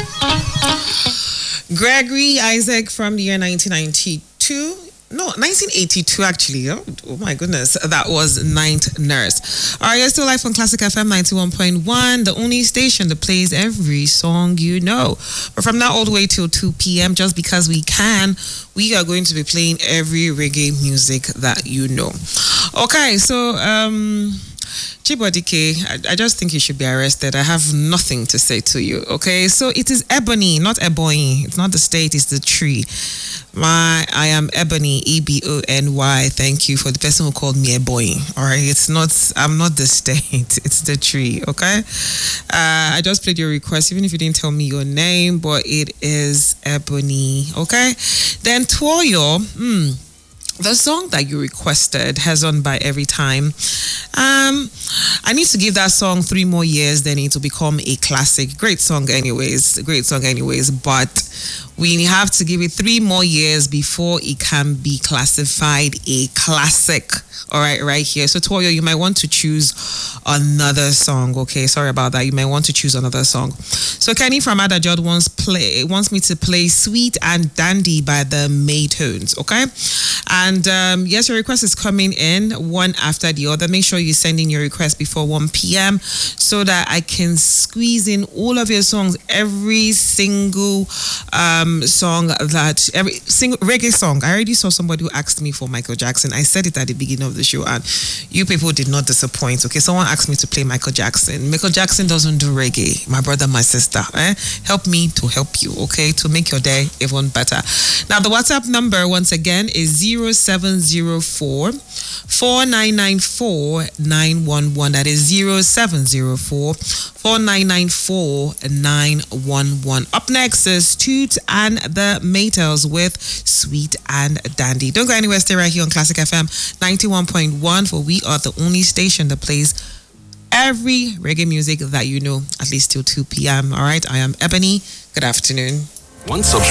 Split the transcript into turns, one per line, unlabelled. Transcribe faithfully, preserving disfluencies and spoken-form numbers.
Gregory Isaac from the year nineteen ninety-two. No, nineteen eighty-two actually. Oh, oh my goodness. That was Ninth Nurse. All right, you're still live on Classic F M ninety-one point one, the only station that plays every song you know. But from now all the way till two p.m., just because we can, we are going to be playing every reggae music that you know. Okay, so um Chibodike, I, I just think you should be arrested. I have nothing to say to you, okay? So it is Ebony, not Ebony. It's not the state, it's the tree. My, I am Ebony, E B O N Y. Thank you for the person who called me Ebony, all right? It's not, I'm not the state, it's the tree, okay? Uh, I just played your request, even if you didn't tell me your name, but it is Ebony, okay? Then Toyo, hmm. The song that you requested has on by every time. Um, I need to give that song three more years, then it will become a classic. Great song anyways, great song anyways, but we have to give it three more years before it can be classified a classic. All right, right here. So Toyo, you might want to choose another song. Okay, sorry about that. You might want to choose another song. So Kenny from Adajod wants play wants me to play "Sweet and Dandy" by the Maytones. Okay, and um, yes, your request is coming in one after the other. Make sure you send in your request before one p.m. so that I can squeeze in all of your songs, every single um, song that every single reggae song. I already saw somebody who asked me for Michael Jackson. I said it at the beginning of the show and you people did not disappoint. Okay, someone asked me to play Michael Jackson. Michael Jackson doesn't do reggae. My brother, my sister, eh? Help me to help you, okay, to make your day even better. Now the WhatsApp number once again is zero seven zero four, four nine nine four, nine one one. That is zero seven zero four, four nine nine four, nine one one. Up next is Toot and the Maytals with "Sweet and Dandy." Don't go anywhere, stay right here on Classic F M ninety-one point one, for we are the only station that plays every reggae music that you know, at least till two p.m. All right, I am Ebony. Good afternoon.
One subscribe.